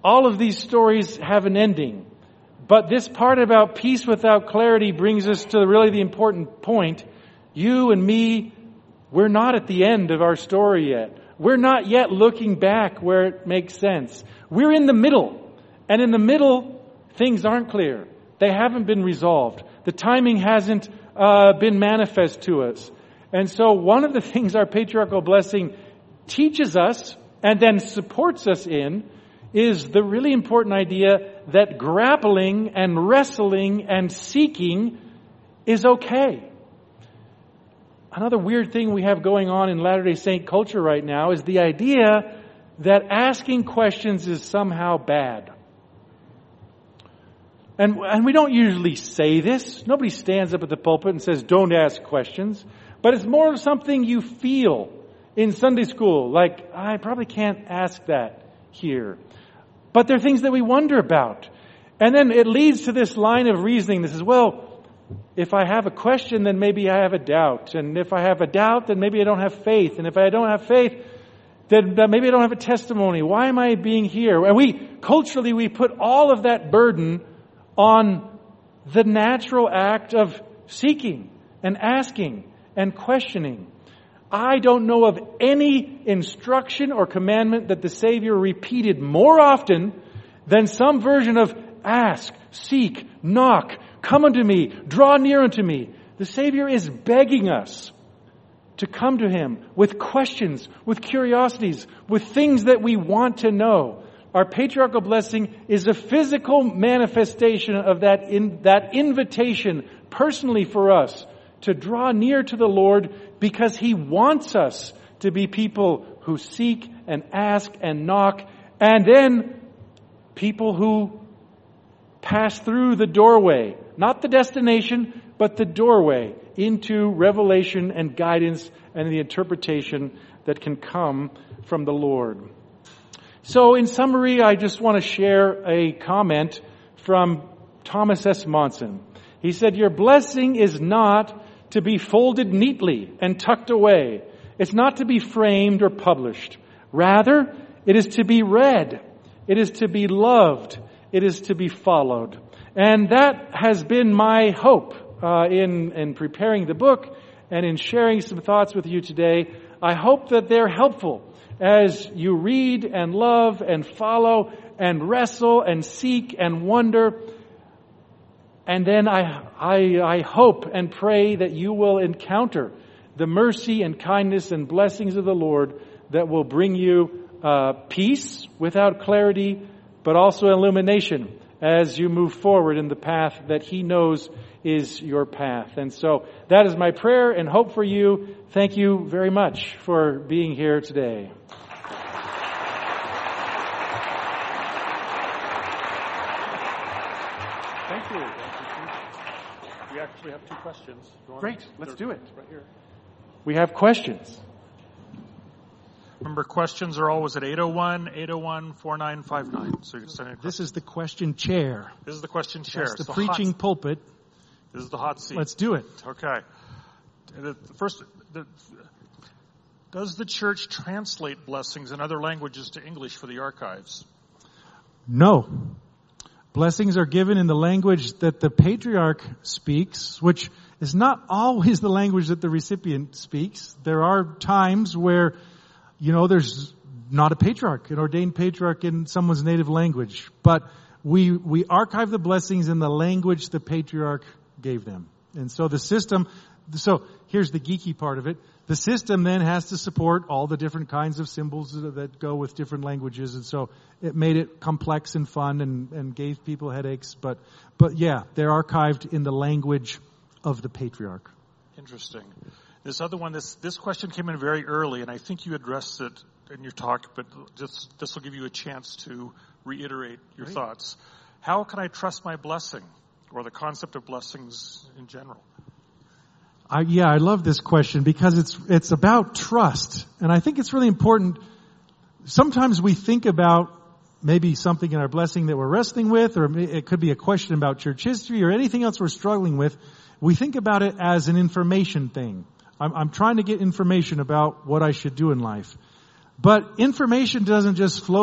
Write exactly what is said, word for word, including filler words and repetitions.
all of these stories have an ending. But this part about peace without clarity brings us to really the important point. You and me, we're not at the end of our story yet. We're not yet looking back where it makes sense. We're in the middle. And in the middle, things aren't clear. They haven't been resolved. The timing hasn't uh, been manifest to us. And so one of the things our patriarchal blessing teaches us and then supports us in is the really important idea that grappling and wrestling and seeking is okay. Another weird thing we have going on in Latter-day Saint culture right now is the idea that asking questions is somehow bad. And, and we don't usually say this. Nobody stands up at the pulpit and says, don't ask questions. But it's more of something you feel in Sunday school, like, I probably can't ask that here. But there are things that we wonder about. And then it leads to this line of reasoning that says, well, if I have a question, then maybe I have a doubt. And if I have a doubt, then maybe I don't have faith. And if I don't have faith, then maybe I don't have a testimony. Why am I being here? And we, culturally, we put all of that burden on the natural act of seeking and asking and questioning. I don't know of any instruction or commandment that the Savior repeated more often than some version of ask, seek, knock, come unto me, draw near unto me. The Savior is begging us to come to Him with questions, with curiosities, with things that we want to know. Our patriarchal blessing is a physical manifestation of that in, that invitation personally for us to draw near to the Lord because He wants us to be people who seek and ask and knock, and then people who pass through the doorway, not the destination, but the doorway into revelation and guidance and the interpretation that can come from the Lord. So in summary, I just want to share a comment from Thomas S. Monson. He said, your blessing is not to be folded neatly and tucked away. It's not to be framed or published. Rather, it is to be read. It is to be loved. It is to be followed. And that has been my hope uh, in, in preparing the book and in sharing some thoughts with you today. I hope that they're helpful as you read and love and follow and wrestle and seek and wonder. And then I, I, I hope and pray that you will encounter the mercy and kindness and blessings of the Lord that will bring you uh, peace without clarity, but also illumination as you move forward in the path that He knows is your path. And so that is my prayer and hope for you. Thank you very much for being here today. Thank you. We actually have two questions. Great. Let's do it. Right here. We have questions. Remember, questions are always at eight oh one, eight oh one, four nine five nine. So you can send in This is the question chair. This is the question chair. That's the So preaching hot, pulpit. This is the hot seat. Let's do it. Okay. The first, the, does the church translate blessings in other languages to English for the archives? No. Blessings are given in the language that the patriarch speaks, which is not always the language that the recipient speaks. There are times where, you know, there's not a patriarch, an ordained patriarch in someone's native language. But we, we archive the blessings in the language the patriarch gave them. And so the system, so here's the geeky part of it. The system then has to support all the different kinds of symbols that go with different languages. And so it made it complex and fun and, and gave people headaches. But, but yeah, they're archived in the language of the patriarch. Interesting. This other one, this, this question came in very early, and I think you addressed it in your talk, but just, this will give you a chance to reiterate your Great. thoughts. How can I trust my blessing, or the concept of blessings in general? I, yeah, I love this question because it's it's about trust. And I think it's really important. Sometimes we think about maybe something in our blessing that we're wrestling with, or it could be a question about church history or anything else we're struggling with. We think about it as an information thing. I'm, I'm trying to get information about what I should do in life. But information doesn't just flow